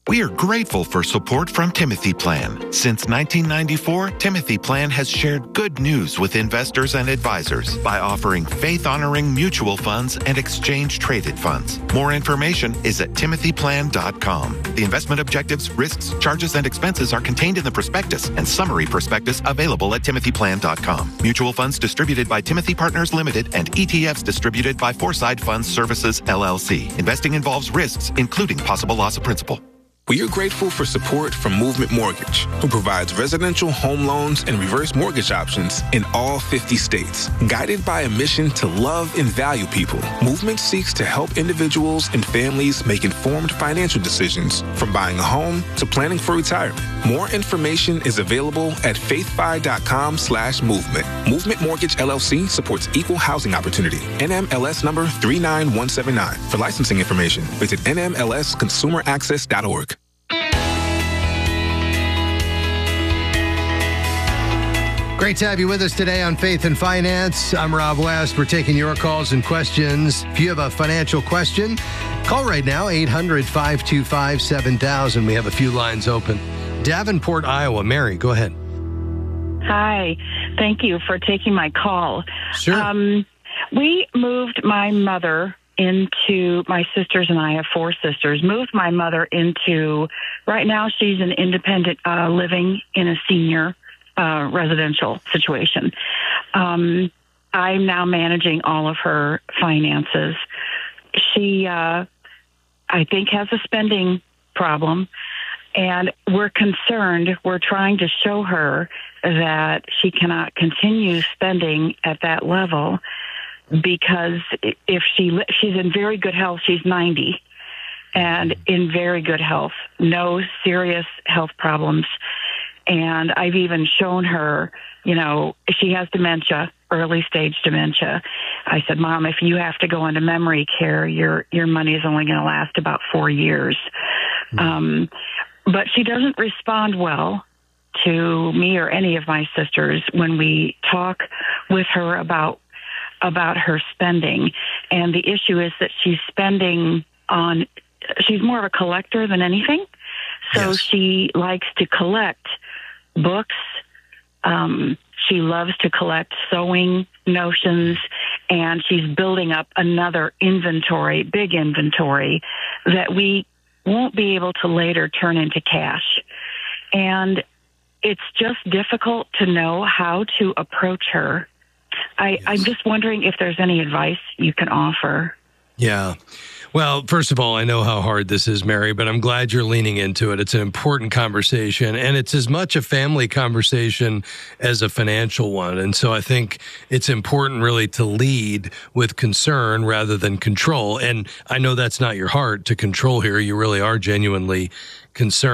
We are grateful for support from Timothy Plan. Since 1994, Timothy Plan has shared good news with investors and advisors by offering faith-honoring mutual funds and exchange-traded funds. More information is at timothyplan.com. The investment objectives, risks, charges, and expenses are contained in the prospectus and summary prospectus available at timothyplan.com. Mutual funds distributed by Timothy Partners Limited and ETFs distributed by Foreside Funds Services, LLC. Investing involves risks, including possible loss of principal. We are grateful for support from Movement Mortgage, who provides residential home loans and reverse mortgage options in all 50 states. Guided by a mission to love and value people, Movement seeks to help individuals and families make informed financial decisions, from buying a home to planning for retirement. More information is available at faithfi.com/movement. Movement Mortgage LLC supports equal housing opportunity. NMLS number 39179. For licensing information, visit nmlsconsumeraccess.org. Great to have you with us today on Faith and Finance. I'm Rob West. We're taking your calls and questions. If you have a financial question, call right now, 800-525-7000. We have a few lines open. Davenport, Iowa. Mary, go ahead. Hi. Thank you for taking my call. Sure. We moved my mother into, my sisters and I have 4 sisters, moved my mother into, right now she's an independent living in a senior residential situation. I'm now managing all of her finances. She, I think, has a spending problem, and we're concerned. We're trying to show her that she cannot continue spending at that level, because if she's in very good health, she's 90, and in very good health, no serious health problems. And I've even shown her, you know, she has dementia, early stage dementia. I said, Mom, if you have to go into memory care, your money is only going to last about 4 years. But she doesn't respond well to me or any of my sisters when we talk with her about her spending. And the issue is that she's spending on, she's more of a collector than anything. So Yes. She likes to collect books. She loves to collect sewing notions, and she's building up another inventory, big inventory, that we won't be able to later turn into cash. And it's just difficult to know how to approach her. I'm just wondering if there's any advice you can offer. Yeah. Well, first of all, I know how hard this is, Mary, but I'm glad you're leaning into it. It's an important conversation, and it's as much a family conversation as a financial one. And so I think it's important really to lead with concern rather than control. And I know that's not your heart to control here. You really are genuinely concerned.